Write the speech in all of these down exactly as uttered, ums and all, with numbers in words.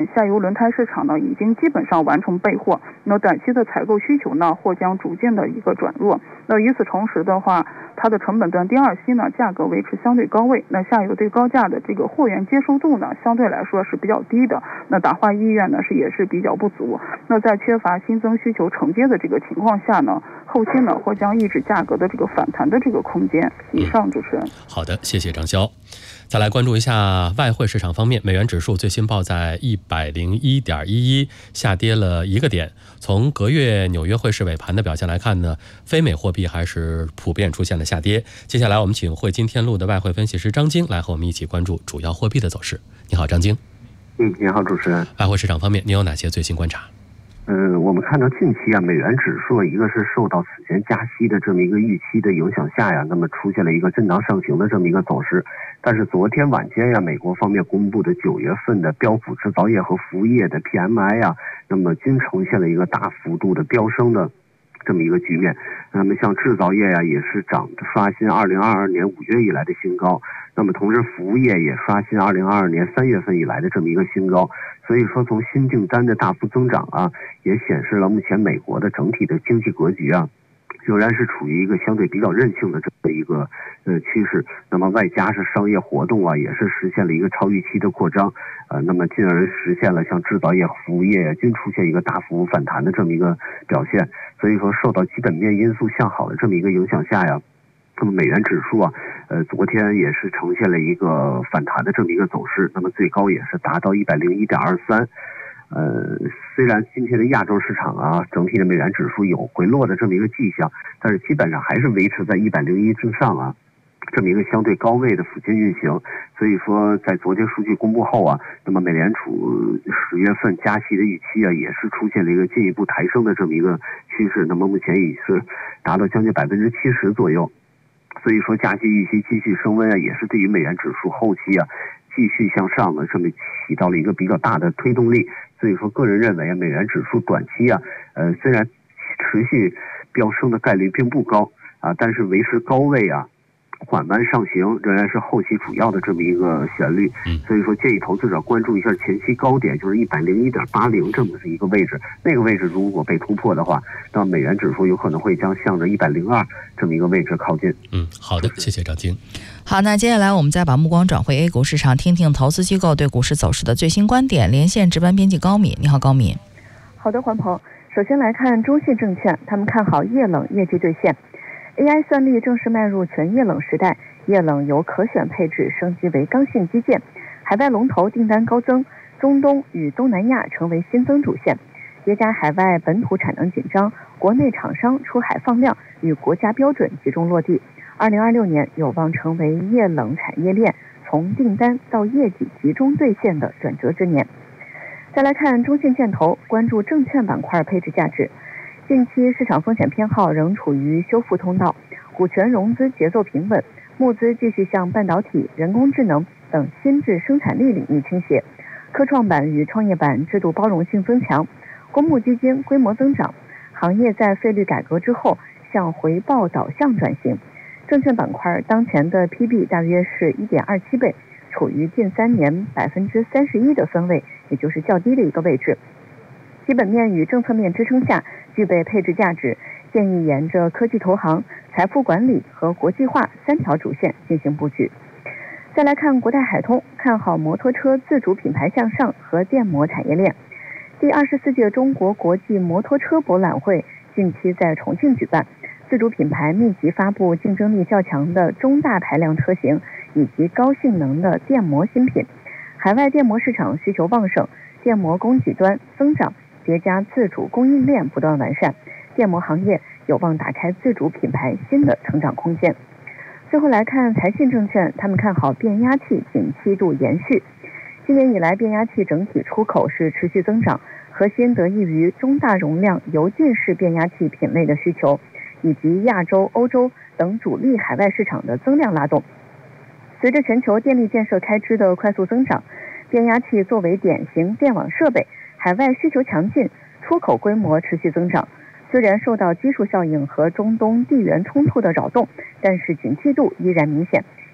下游轮胎市场呢已经基本上完成备货，那短期的采购需求呢或将逐渐的一个转弱。那与此同时的话，它的成本端第二期呢价格维持相对高位，那下游对高价的这个货源接受度呢相对来说是比较低的，那打化意愿呢是也是比较不足。那在缺乏新增需求承接的这个情况下呢，后期呢或将抑制价格的这个反弹的这个空间。以上主持人。 嗯、好的，谢谢张潇。再来关注一下外汇市场方面，美元指数最新报在一百零一点一一，下跌了一个点。从隔月纽约汇市尾盘的表现来看呢，非美货币还是普遍出现了下跌。接下来我们请汇金天路的外汇分析师张晶来和我们一起关注主要货币的走势。你好，张晶。 嗯，你好，主持人。 外汇市场方面，你有哪些最新观察？ 嗯、呃，我们看到近期啊，美元指数一个是受到此前加息的这么一个预期的影响下呀，那么出现了一个震荡上行的这么一个走势。但是昨天晚间呀，美国方面公布的九月份的标普制造业和服务业的 P M I 呀，那么均呈现了一个大幅度的飙升的这么一个局面。那么像制造业呀，也是涨刷新二零二二年五月以来的新高。那么同时服务业也刷新二零二二年三月份以来的这么一个新高。所以说从新订单的大幅增长啊，也显示了目前美国的整体的经济格局啊，仍然是处于一个相对比较韧性的这么一个呃趋势。那么外加是商业活动啊，也是实现了一个超预期的扩张，呃，那么进而实现了像制造业、服务业均出现一个大幅反弹的这么一个表现。所以说受到基本面因素向好的这么一个影响下呀，那么美元指数啊，呃，昨天也是呈现了一个反弹的这么一个走势，那么最高也是达到一百零一点二三。呃，虽然今天的亚洲市场啊，整体的美元指数有回落的这么一个迹象，但是基本上还是维持在一百零一之上啊，这么一个相对高位的附近运行。所以说，在昨天数据公布后啊，那么美联储十月份加息的预期啊，也是出现了一个进一步抬升的这么一个趋势。那么目前已是达到将近百分之七十左右。所以说，加息预期继续升温啊，也是对于美元指数后期啊继续向上的这么起到了一个比较大的推动力。所以说，个人认为啊，美元指数短期啊，呃，虽然持续飙升的概率并不高啊，但是维持高位啊，缓慢上行仍然是后期主要的这么一个旋律。所以说，建议投资者关注一下前期高点，就是一百零一点八零这么一个位置。那个位置如果被突破的话，那美元指数有可能会将向着一百零二这么一个位置靠近。 嗯，好的，谢谢张晶。 好，那接下来我们再把目光转回 A 股市场，听听投资机构对股市走势的最新观点。连线值班编辑高敏，你好，高敏。 好的，黄鹏。首先来看中信证券，他们看好液冷业绩兑现。A I 算力正式迈入全液冷时代，液冷由可选配置升级为刚性基建，海外龙头订单高增，中东与东南亚成为新增主线，叠加海外本土产能紧张，国内厂商出海放量与国家标准集中落地，二零二六年有望成为液冷产业链从订单到业绩集中兑现的转折之年。再来看中信建投，关注证券板块配置价值。近期市场风险偏好仍处于修复通道，股权融资节奏平稳，募资继续向半导体、人工智能等新质生产力领域倾斜，科创板与创业板制度包容性增强，公募基金规模增长，行业在费率改革之后向回报导向转型。证券板块当前的 P B 大约是 一点二七倍，处于近三年 百分之三十一 的分位，也就是较低的一个位置。基本面与政策面支撑下，具备配置价值，建议沿着科技投行、财富管理和国际化三条主线进行布局。再来看国泰海通，看好摩托车自主品牌向上和电摩产业链。第二十四届中国国际摩托车博览会近期在重庆举办，自主品牌密集发布竞争力较强的中大排量车型以及高性能的电摩新品。海外电摩市场需求旺盛，电摩供给端增长，叠加自主供应链不断完善，电摩行业有望打开自主品牌新的成长空间。最后来看财信证券，他们看好变压器景气度延续。今年以来，变压器整体出口是持续增长，核心得益于中大容量油浸式变压器品类的需求，以及亚洲、欧洲等主力海外市场的增量拉动。随着全球电力建设开支的快速增长，变压器作为典型电网设备，海外需求强劲，出口规模持续增长。虽然受到基数效应和中东地缘冲突的扰动，但是景气度依然明显，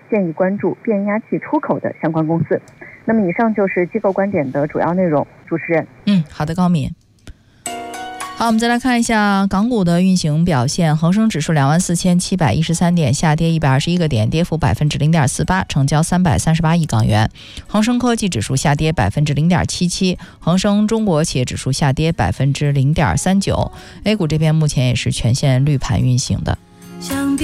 建议关注变压器出口的相关公司。那么以上就是机构观点的主要内容。主持人， 嗯，好的，高敏。好，我们再来看一下港股的运行表现。恒生指数两万四千七百一十三点，下跌一百二十一个点，跌幅百分之零点四八，成交三百三十八亿港元。恒生科技指数下跌百分之零点七七，恒生中国企业指数下跌百分之零点三九。A 股这边目前也是全线绿盘运行的。